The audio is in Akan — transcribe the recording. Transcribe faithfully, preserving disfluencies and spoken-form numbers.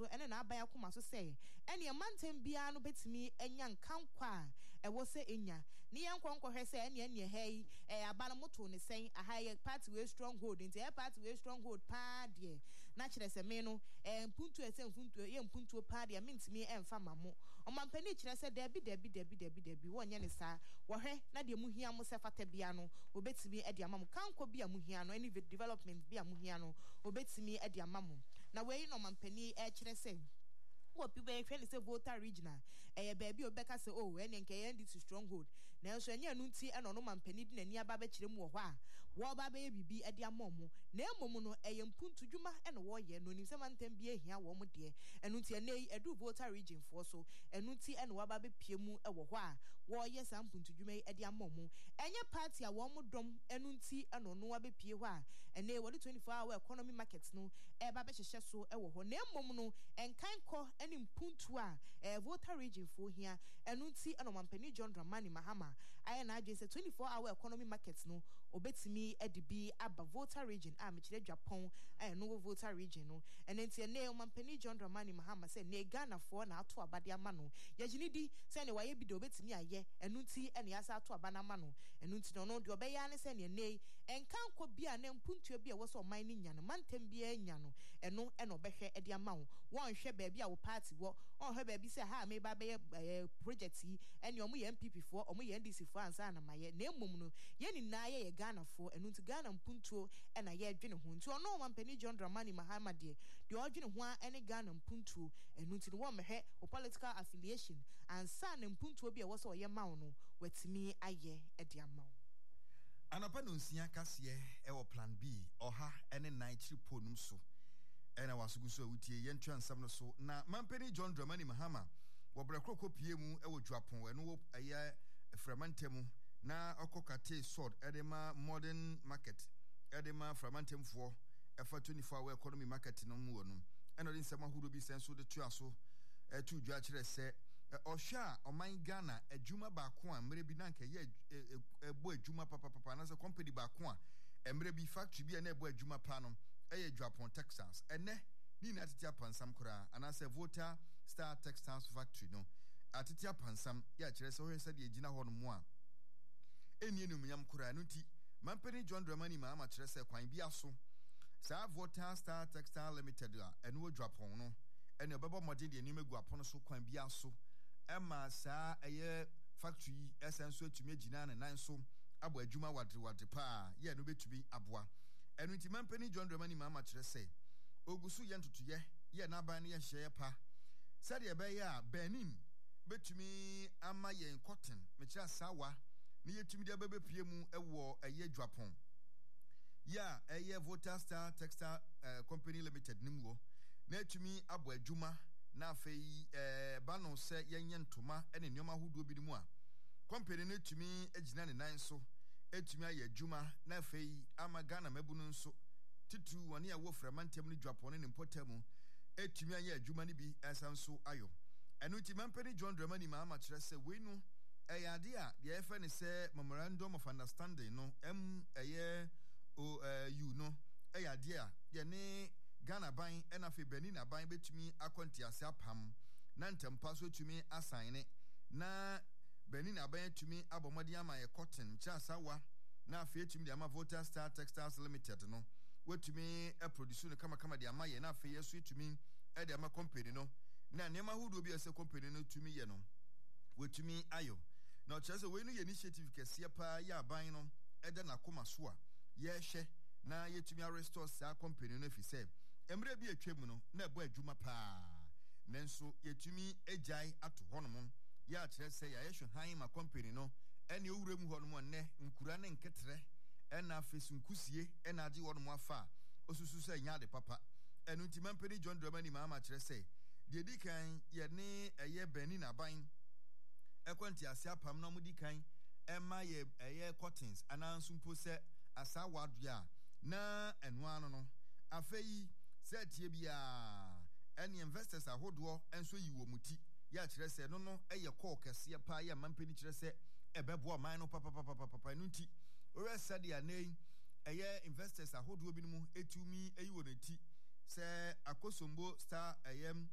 so ene na aban akoma so say ene mantam bia no betimi enya nkankwa e wo se enya ne yenkwonkwo hwe say ene ene hei e aba no moto ne sen ahaye party we stronghold nti e party we stronghold pa de na kire se me no e mpuntu ese mpuntu ye mpuntu pa de mentimi emfa mamo omampani kire se debi debi debi debi debi wonye ne sa wo hwe na de mu hia mo se fata bia no obetimi e de amam kankwa bia mu hia no any development bia mu hia no obetimi e de amam na we no mampani e kire se what people actually say voter regional eh baby obeka say oh ene nke ye ndi stronghold na so enya nu nti eno no mampani di nani aba ba kire mu wo ha wo ba ba bibi e de amom na emom no eye mpuntu dwuma eno wo ye no nim se mantem bi ehia wo mo de enu nti ene edu voter region for so enu nti eno wa ba be pie mu e wo ho a wo ye sam mpuntu dwuma e de amom enye party a wo mo dom enu nti eno no wa be pie ho a ene wo twenty-four hour economy market no e ba be hyehye so e wo ho na emom no enkan ko any mpuntu a eh, voter region for here enu nti eno mampani John Dramani Mahama aya na adwe say twenty-four hour economy market no obetimi edibi aba voter region a mechire Japan aya no voter region no enu nti ene mampani John Dramani Mahama say ne Ghana for na ato abade ama no yagini di say ne waye bi de obetimi aye enu nti ene asa ato abana ama no enu nti no no de obeya ne say ne ne enkanko bia ne mpuntu bia wo so man ni nya no mantem bia nya no eno eno behwe ede ama wo won hwe ba bia wo party wo on her baby say ha me ba be project yi ene omo ye M P P for omo ye N D C for ansa na maye na emom no ye ni na ye Ghana for enu nti Ghana mpuntuo e na ye adwene ho nti ono mampani John Dramani Mahama de de odwene ho a ene Ghana mpuntuo enu nti wo mehwe o political affiliation ansa na mpuntuo bi e wo so ye mawo no watimi aye e de amawo anapa no nsia kase e wo plan B oha ene nine tripo num so ena wasuguso awutie yentu ansam no so na mampani John Dramani Mahama wobrekroko pie mu e wo dwapon eno wo aya framantem na okokate sword edema modern market edema framantem fo efa twenty-four hour economy market no mu wonu eno din sama huru bi senso de tuaso e tu dwa kire se ohwa oman Ghana adwuma ba ko a mre bi na nka ye ebo adwuma papa papa na se company ba ko a emre bi factory bi na ebo adwuma pa no eye Japan Texas ene ni na titia pansam kura anase voter star Texas factory no atitia pansam ya kire se ho se de gina ho no mo a eni enum nyam kura no ti mampani John Dramani Mahama kire se kwan bi aso sa voter star Textile limited a eno Japan no ene obebo modern de enum egu apon so kwan bi aso ema sa eye factory esenso atumi gina na nan so abo adwuma wadre wadre pa ye no betumi aboa enu nti mampani John Dramani Mahama kire se ogusu ye ntotoye ye na ban ye hye pa sade ebe ya Benin betumi ama ye cotton me kira sawa ne yetumi de bebe pie mu ewo eye Japan ya eye Voter Star Textile uh, Company Limited nimwo na etumi abo adwuma na afei eh bano se yenye ntoma ene nyoma huduo bi mu a company no etumi agina ne nan so etumi aye adwuma na afei ama Ghana mabunu nso titu woni a wo framantem no Japan ne mpotamu etumi aye adwuma ne bi esanso ayo enu ti mampani John Dramani Mahama kire se we no eyade a de efe ne se memorandum of understanding no m eye o you no eyade a ye ne Ghana ban ena fe Benin aban betumi akonti ase apam na ntempa so tumi assign na Benin aban tumi abomodi ama ye cotton cha sawa na afi tumi de ama Voter Star Textiles Limited no wetumi e produce no kama kama de ama ye na afi yeso tumi e de ama company no na nema hudu obi ase company no tumi ye no wetumi ayo na ochese we no ye initiative kese pa ya aban no e de na koma so a ye hye na yetumi restore sa company no fi se emre bi atwam no na ebo adwuma pa nenso yetumi ejai ato honom ya kire se ya yehwe han ma company no ene owura mu honom ne nkura ne nketre ena fesunkusie ena age honom afa osusu se nya de papa enu nti mampani John Dramani Mahama kire se de dikan ye ne eye Benin aban ekwanti ase apam no mudi kan ema ye eye cottons ananso mpo se asa wadua na enu ano no afei setie bia any investors ahodo enso yiwo muti ya kire se no no eye call kese pa ya mampani kire se ebebo man no papa papa papa no nti ore sadia nei eye investors ahodo bi no mu etumi eyiwo neti se akosombo star ayem